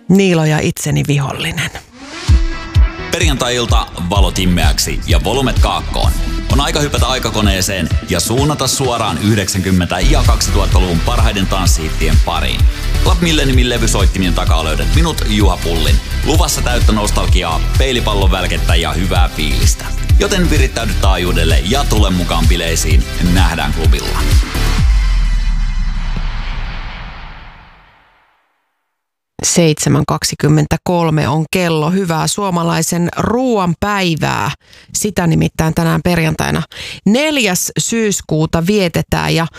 Niilo ja itseni vihollinen. Perjantai-ilta valot immeäksi ja volumet kaakkoon. On aika hypätä aikakoneeseen ja suunnata suoraan 90- ja 2000-luvun parhaiden tanssihittien pariin. Club Milleniumin levysoittimien takaa löydät minut, Juha Pullin. Luvassa täyttä nostalgiaa, peilipallon välkettä ja hyvää fiilistä. Joten virittäydy taajuudelle ja tule mukaan bileisiin. Nähdään klubilla. – 7.23 on kello. Hyvää suomalaisen ruoan päivää. Sitä nimittäin tänään perjantaina 4. syyskuuta vietetään. Ja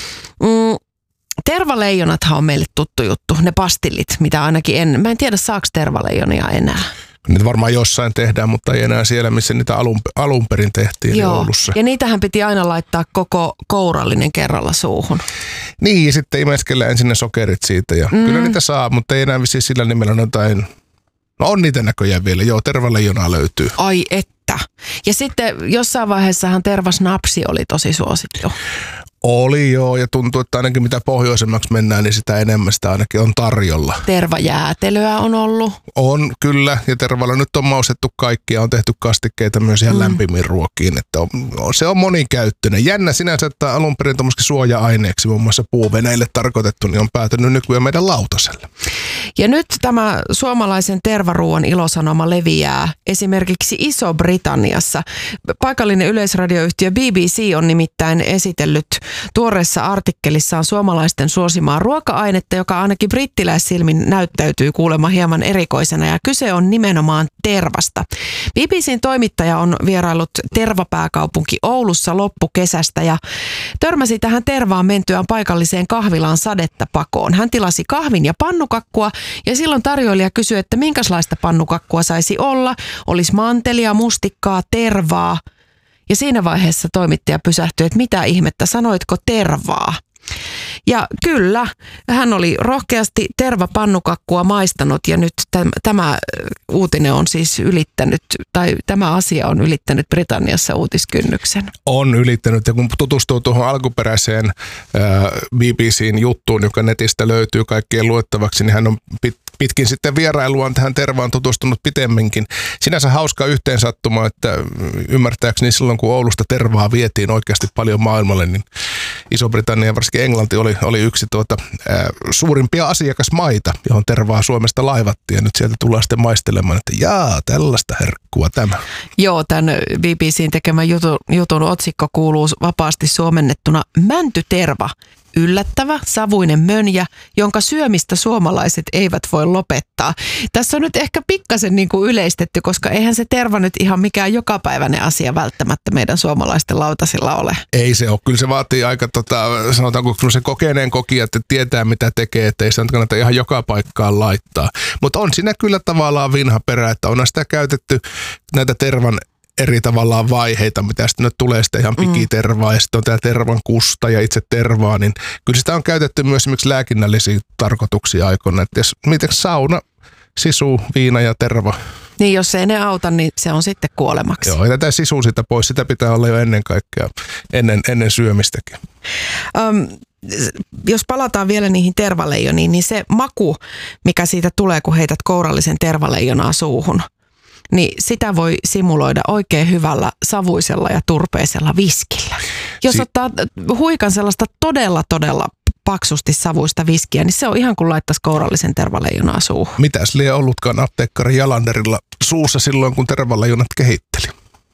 tervaleijonathan on meille tuttu juttu. Ne pastillit, mitä ainakin ennen. Mä en tiedä, saako tervaleijonia enää. Niitä varmaan jossain tehdään, mutta ei enää siellä, missä niitä alun perin tehtiin. Joo. Oulussa. Ja niitähän piti aina laittaa koko kourallinen kerralla suuhun. Niin, ja sitten imeskellä ensin ne sokerit siitä. Ja kyllä niitä saa, mutta ei enää vissiin sillä nimellä jotain. No on niitä näköjään vielä. Joo, tervaleijonaa löytyy. Ai että. Ja sitten jossain vaiheessahan tervasnapsi oli tosi suosittu. Oli joo, ja tuntuu, että ainakin mitä pohjoisemmaksi mennään, niin sitä enemmän sitä ainakin on tarjolla. Tervajäätelöä on ollut. On, kyllä, ja tervalla nyt on maustettu kaikkia, on tehty kastikkeita myös ihan lämpimiin ruokiin, että se on monikäyttöinen. Jännä sinänsä, että alun perin tuommoisikin suoja-aineeksi, muun muassa puuveneille tarkoitettu, niin on päätynyt nykyään meidän lautaselle. Ja nyt tämä suomalaisen tervaruuan ilosanoma leviää esimerkiksi Iso-Britanniassa. Paikallinen yleisradioyhtiö BBC on nimittäin esitellyt tuoreessa artikkelissaan suomalaisten suosimaa ruoka-ainetta, joka ainakin brittiläissilmin näyttäytyy kuulemma hieman erikoisena, ja kyse on nimenomaan tervasta. BBCn toimittaja on vieraillut tervapääkaupunki Oulussa loppukesästä ja törmäsi tähän tervaan mentyään paikalliseen kahvilaan sadetta pakoon. Hän tilasi kahvin ja pannukakkua, ja silloin tarjoilija kysyi, että minkälaista pannukakkua saisi olla. Olisi mantelia, mustikkaa, tervaa. Ja siinä vaiheessa toimittaja pysähtyi, että mitä ihmettä, sanoitko tervaa? Ja kyllä, hän oli rohkeasti tervapannukakkua maistanut, ja nyt tämä uutinen on siis ylittänyt, tai tämä asia on ylittänyt Britanniassa uutiskynnyksen. On ylittänyt, ja kun tutustuu tuohon alkuperäiseen BBCn juttuun, joka netistä löytyy kaikkien luettavaksi, niin hän on pitkin sitten vierailuaan tähän tervaan tutustunut pitemminkin. Sinänsä hauska yhteensattuma, että ymmärtääkseni silloin, kun Oulusta tervaa vietiin oikeasti paljon maailmalle, niin Iso-Britannia ja varsinkin Englanti oli yksi suurimpia asiakasmaita, johon tervaa Suomesta laivattiin. Ja nyt sieltä tullaan sitten maistelemaan, että tällaista herkkua tämä. Joo, tämän BBCn tekemän jutun otsikko kuuluu vapaasti suomennettuna mäntyterva. Yllättävä, savuinen mönjä, jonka syömistä suomalaiset eivät voi lopettaa. Tässä on nyt ehkä pikkasen niin kuin yleistetty, koska eihän se terva nyt ihan mikään jokapäiväinen asia välttämättä meidän suomalaisten lautasilla ole. Ei se ole. Kyllä se vaatii aika, sanotaanko se kokeneen kokija, että tietää mitä tekee, että ei sitä kannata ihan joka paikkaan laittaa. Mutta on siinä kyllä tavallaan vinha perä, että on sitä käytetty näitä tervan eri tavallaan vaiheita, mitä sitten nyt tulee sitten ihan pikitervaa ja sitten on tämä tervan kusta ja itse tervaa, niin kyllä sitä on käytetty myös esimerkiksi lääkinnällisiä tarkoituksia aikoina, että jos miten sauna, sisu, viina ja terva. Niin, jos ei ne auta, niin se on sitten kuolemaksi. Joo, ja tätä sisu sitä pois, sitä pitää olla jo ennen kaikkea, ennen syömistäkin. Jos palataan vielä niihin tervaleijoniin, niin se maku, mikä siitä tulee, kun heität kourallisen tervaleijonaa suuhun, niin sitä voi simuloida oikein hyvällä savuisella ja turpeisella viskillä. Jos ottaa huikan sellaista todella paksusti savuista viskiä, niin se on ihan kuin laittaisi kourallisen tervaleijonaa suuhun. Mitäs lie ollutkaan apteekkari Jalanderilla suussa silloin, kun tervaleijonat kehitteli?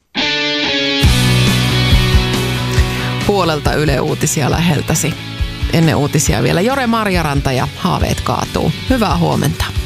Puolelta Yle Uutisia läheltäsi. Ennen uutisia vielä Jore Marjaranta ja Haaveet kaatuu. Hyvää huomenta.